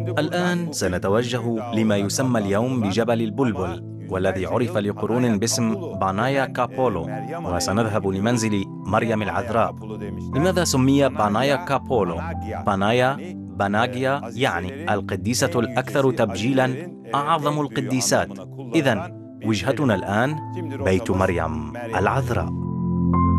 الآن سنتوجه لما يسمى اليوم بجبل البلبل، والذي عرف لقرون باسم بانايا كابولو، وسنذهب لمنزل مريم العذراء. لماذا سمي بانايا كابولو؟ باناجيا يعني القديسة الأكثر تبجيلا، أعظم القديسات. إذن وجهتنا الآن بيت مريم العذراء.